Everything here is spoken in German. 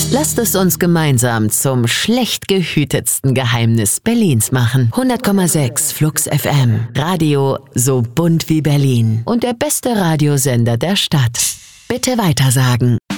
Lasst es uns gemeinsam zum schlecht gehütetsten Geheimnis Berlins machen. 100,6 Flux FM. Radio so bunt wie Berlin. Und der beste Radiosender der Stadt. Bitte weitersagen.